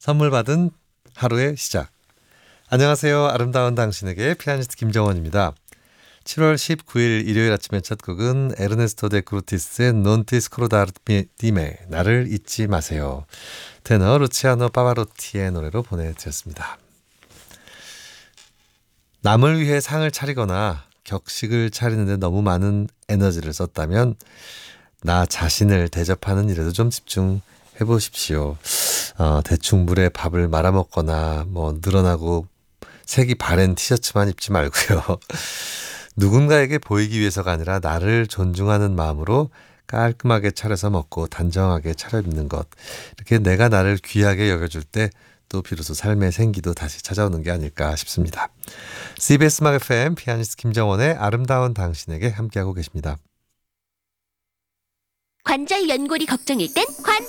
선물 받은 하루의 시작. 안녕하세요. 아름다운 당신에게 피아니스트 김정원입니다. 7월 19일 일요일 아침의 첫 곡은 에르네스토 데 크루티스의 Non ti scordare di me, 나를 잊지 마세요. 테너 루치아노 파바로티의 노래로 보내드렸습니다. 남을 위해 상을 차리거나 격식을 차리는데 너무 많은 에너지를 썼다면 나 자신을 대접하는 일에도 좀 집중해 보십시오. 대충 물에 밥을 말아먹거나 늘어나고 색이 바랜 티셔츠만 입지 말고요. 누군가에게 보이기 위해서가 아니라 나를 존중하는 마음으로 깔끔하게 차려서 먹고 단정하게 차려입는 것. 이렇게 내가 나를 귀하게 여겨줄 때 또 비로소 삶의 생기도 다시 찾아오는 게 아닐까 싶습니다. CBS 음악 FM 피아니스트 김정원의 아름다운 당신에게 함께하고 계십니다. 관절 연골이 걱정일 땐